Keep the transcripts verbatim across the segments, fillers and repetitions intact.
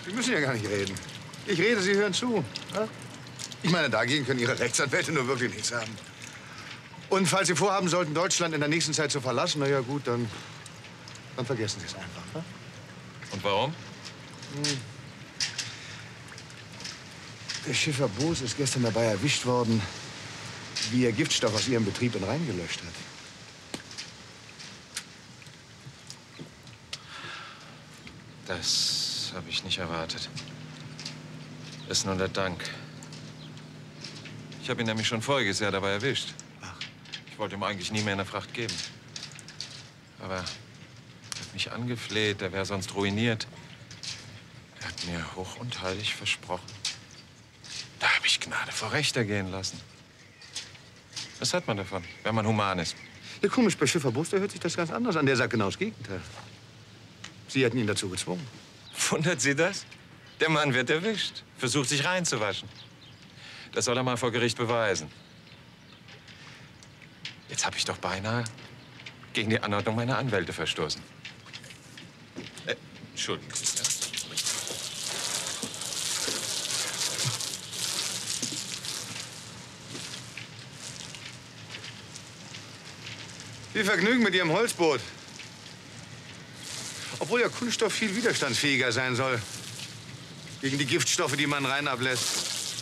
Sie müssen ja gar nicht reden. Ich rede, Sie hören zu. Ja? Ich meine, dagegen können Ihre Rechtsanwälte nur wirklich nichts haben. Und falls Sie vorhaben sollten, Deutschland in der nächsten Zeit zu verlassen, na ja gut, dann, dann vergessen Sie es einfach. Ja? Und warum? Hm. Der Schiffer Boos ist gestern dabei erwischt worden, wie er Giftstoff aus Ihrem Betrieb in Rhein gelöscht hat. Das habe ich nicht erwartet. Ist nur der Dank. Ich habe ihn nämlich schon voriges Jahr dabei erwischt. Ach. Ich wollte ihm eigentlich nie mehr eine Fracht geben. Aber er hat mich angefleht, er wäre sonst ruiniert. Er hat mir hoch und heilig versprochen. Da habe ich Gnade vor Recht ergehen lassen. Was hat man davon, wenn man human ist? Ja, komisch, bei Schiffer Boos, da hört sich das ganz anders an. Der sagt genau das Gegenteil. Sie hätten ihn dazu gezwungen. Wundert Sie das? Der Mann wird erwischt, versucht sich reinzuwaschen. Das soll er mal vor Gericht beweisen. Jetzt habe ich doch beinahe gegen die Anordnung meiner Anwälte verstoßen. Äh, Entschuldigung. Ja? Viel Vergnügen mit Ihrem Holzboot. Obwohl ja Kunststoff viel widerstandsfähiger sein soll. Gegen die Giftstoffe, die man rein ablässt.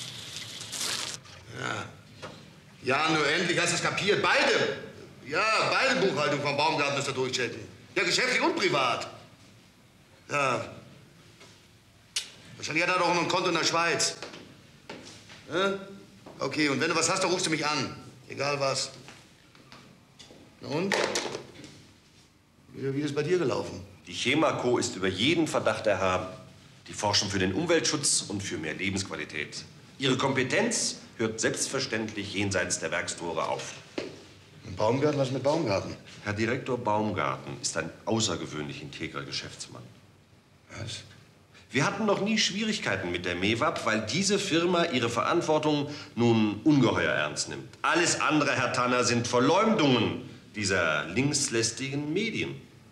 Ja. Ja, nur endlich hast du es kapiert. Beide. Ja, beide Buchhaltung vom Baumgarten ist da durchchecken. Ja, geschäftlich und privat. Ja. Wahrscheinlich hat er doch noch ein Konto in der Schweiz. Ja? Okay, und wenn du was hast, dann rufst du mich an. Egal was. Na und? Wie ist es bei dir gelaufen? Die Chemaco ist über jeden Verdacht erhaben. Die forschen für den Umweltschutz und für mehr Lebensqualität. Ihre Kompetenz hört selbstverständlich jenseits der Werkstore auf. Und Baumgarten, was mit Baumgarten? Herr Direktor Baumgarten ist ein außergewöhnlich integrer Geschäftsmann. Was? Wir hatten noch nie Schwierigkeiten mit der Mewab, weil diese Firma ihre Verantwortung nun ungeheuer ernst nimmt. Alles andere, Herr Tanner, sind Verleumdungen dieser linkslästigen Medien.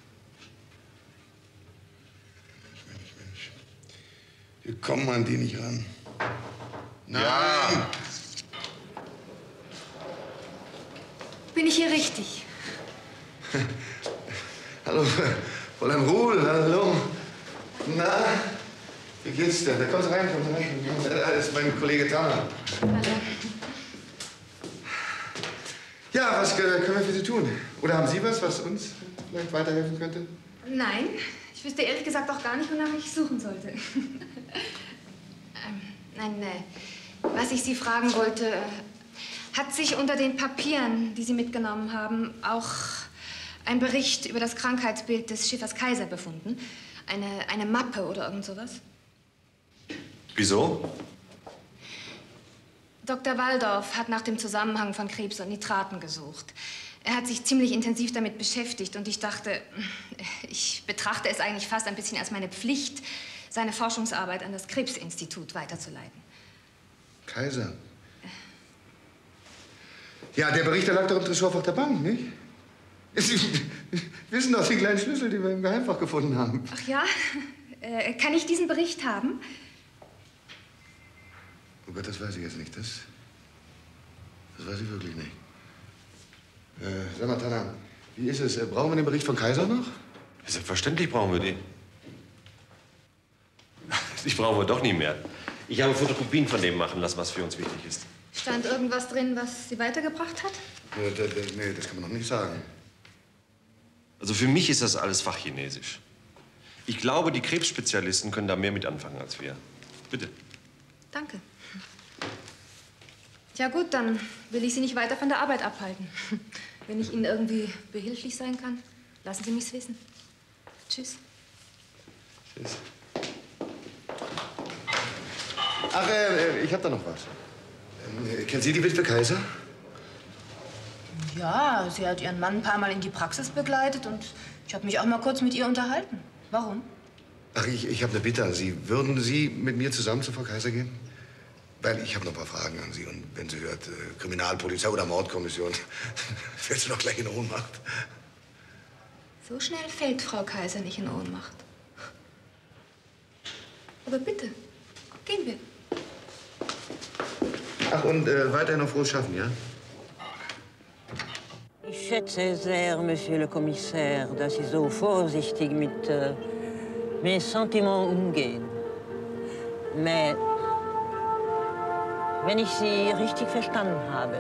Mensch, Mensch. Wir kommen an die nicht ran. Nein! Ja. Bin ich hier richtig? Hallo, Fräulein Ruhl, hallo. Na, wie geht's dir? Da kommst rein, kommst rein. Das ist mein Kollege Tanner. Hallo. Ja, was können wir für Sie tun? Oder haben Sie was, was uns vielleicht weiterhelfen könnte? Nein, ich wüsste ehrlich gesagt auch gar nicht, wonach ich suchen sollte. ähm, nein, äh, was ich Sie fragen wollte, äh, hat sich unter den Papieren, die Sie mitgenommen haben, auch ein Bericht über das Krankheitsbild des Schiffers Kaiser befunden? Eine, eine Mappe oder irgend sowas? Wieso? Doktor Walldorf hat nach dem Zusammenhang von Krebs und Nitraten gesucht. Er hat sich ziemlich intensiv damit beschäftigt und ich dachte, ich betrachte es eigentlich fast ein bisschen als meine Pflicht, seine Forschungsarbeit an das Krebsinstitut weiterzuleiten. Kaiser. Ja, der Bericht, der lag doch im Tresorfach der Bank, nicht? Sie wissen doch die kleinen Schlüssel, die wir im Geheimfach gefunden haben. Ach ja? Äh, kann ich diesen Bericht haben? Oh Gott, das weiß ich jetzt nicht. Das, das weiß ich wirklich nicht. Äh, sag mal, Tanner, wie ist es? Brauchen wir den Bericht von Kaiser noch? Selbstverständlich brauchen wir den. Ich brauche wir doch nie mehr. Ich habe Fotokopien von dem machen lassen, was für uns wichtig ist. Stand irgendwas drin, was Sie weitergebracht hat? Nee, das, nee, das kann man noch nicht sagen. Also für mich ist das alles Fachchinesisch. Ich glaube, die Krebsspezialisten können da mehr mit anfangen als wir. Bitte. Danke. Ja gut, dann will ich Sie nicht weiter von der Arbeit abhalten. Wenn ich Ihnen irgendwie behilflich sein kann, lassen Sie mich's wissen. Tschüss. Tschüss. Ach, äh, ich hab da noch was. Ähm, kennen Sie die Witwe Kaiser? Ja, sie hat ihren Mann ein paar Mal in die Praxis begleitet und ich habe mich auch mal kurz mit ihr unterhalten. Warum? Ach, ich, ich habe eine Bitte an Sie. Würden Sie mit mir zusammen zu Frau Kaiser gehen? Weil ich habe noch ein paar Fragen an Sie. Und wenn sie hört, äh, Kriminalpolizei oder Mordkommission, fällt sie doch gleich in Ohnmacht. So schnell fällt Frau Kaiser nicht in Ohnmacht. Aber Aber bitte, gehen wir. Ach, und äh, weiterhin noch frohes Schaffen, ja? Ich schätze sehr, Monsieur le Commissaire, dass Sie so vorsichtig mit äh, mes Sentiments umgehen. Mais, wenn ich Sie richtig verstanden habe,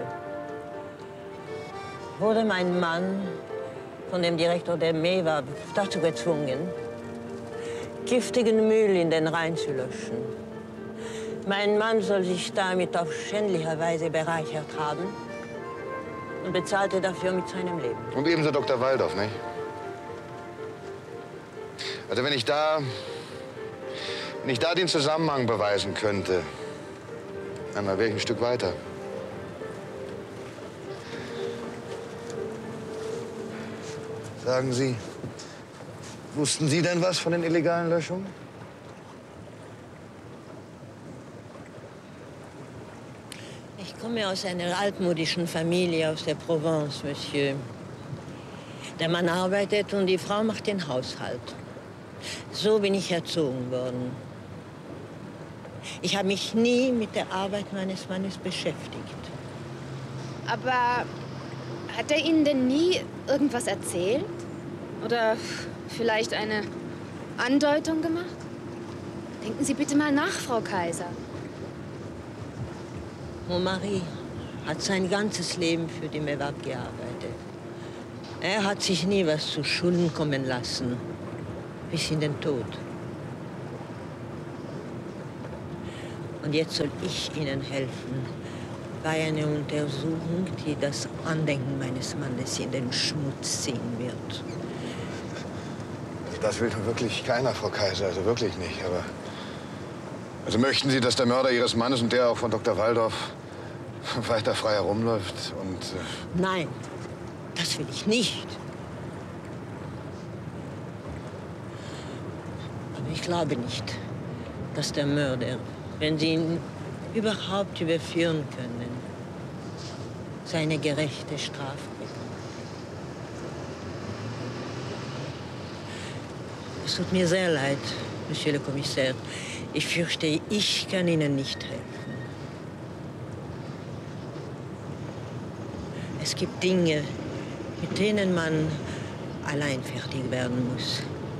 wurde mein Mann von dem Direktor der MEWAP dazu gezwungen, giftigen Müll in den Rhein zu löschen. Mein Mann soll sich damit auf schändliche Weise bereichert haben und bezahlte dafür mit seinem Leben. Und ebenso Doktor Waldorf, nicht? Also wenn ich da, wenn ich da den Zusammenhang beweisen könnte, dann wäre ich ein Stück weiter. Sagen Sie, wussten Sie denn was von den illegalen Löschungen? Ich komme aus einer altmodischen Familie aus der Provence, Monsieur. Der Mann arbeitet und die Frau macht den Haushalt. So bin ich erzogen worden. Ich habe mich nie mit der Arbeit meines Mannes beschäftigt. Aber hat er Ihnen denn nie irgendwas erzählt? Oder vielleicht eine Andeutung gemacht? Denken Sie bitte mal nach, Frau Kaiser. Mon mari hat sein ganzes Leben für die MEWAP gearbeitet. Er hat sich nie was zu Schulden kommen lassen, bis in den Tod. Und jetzt soll ich Ihnen helfen bei einer Untersuchung, die das Andenken meines Mannes in den Schmutz ziehen wird. Das will nun wirklich keiner, Frau Kaiser, also wirklich nicht. Aber also möchten Sie, dass der Mörder Ihres Mannes und der auch von Doktor Waldorf weiter frei herumläuft und... Äh Nein, das will ich nicht. Aber ich glaube nicht, dass der Mörder, wenn Sie ihn überhaupt überführen können, seine gerechte Strafe bekommt. Es tut mir sehr leid, Monsieur le Commissaire. Ich fürchte, ich kann Ihnen nicht helfen. Es gibt Dinge, mit denen man allein fertig werden muss.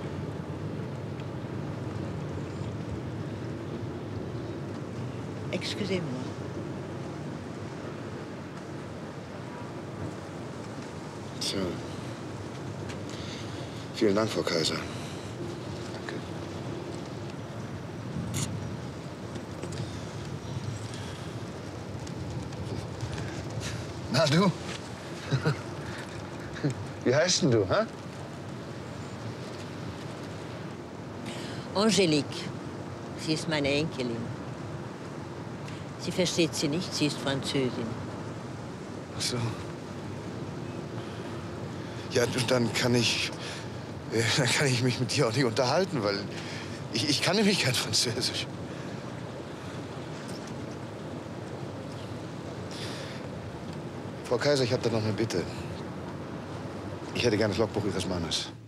Excusez-moi. Tja. Vielen Dank, Frau Kaiser. Danke. Na, du? Wie heißt denn du, hä? Angelique, sie ist meine Enkelin. Sie versteht sie nicht, sie ist Französin. Ach so. Ja, du, dann kann ich, äh, dann kann ich mich mit dir auch nicht unterhalten, weil ich, ich kann nämlich kein Französisch. Frau Kaiser, ich habe da noch eine Bitte. Ich hätte gerne das Logbuch Ihres Mannes.